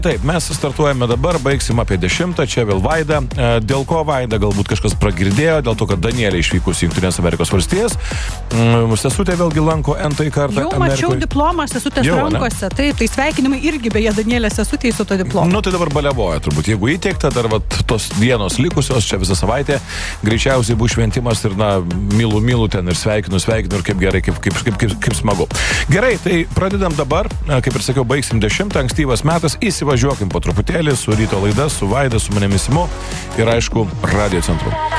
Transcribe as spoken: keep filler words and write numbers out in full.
Taip, mes startuojame dabar, baigsim apie dešimtą, čia vėl Vaida. Dėl ko Vaida galbūt kažkas pragirdėjo, dėl to, kad Danielė išvykus į Jungtinės Amerikos valstijas. Sesutė vėlgi lanko entąjį kartą Jau Amerikoje. mačiau diplomą sesutės Jau, rankose, taip, tai sveikinimai irgi beje Danielė sesutė su to diplomu. Nu tai dabar baliavoja turbūt, jeigu įteikta, dar vat, tos dienos likusios, čia visą savaitę, greičiausiai bus šventimas ir na, mylu, mylu ten ir sveikinu, sveikinu ir kaip gerai, kaip, kaip, kaip, kaip, kaip smagu. Gerai, tai pradedam dabar, kaip ir sakiau, baigsim dešimtą, ankstyvas metas, įsivažiuokim po truputėlį su ryto laida, su Vaida, su manimi Simu ir aišku, Radio centru.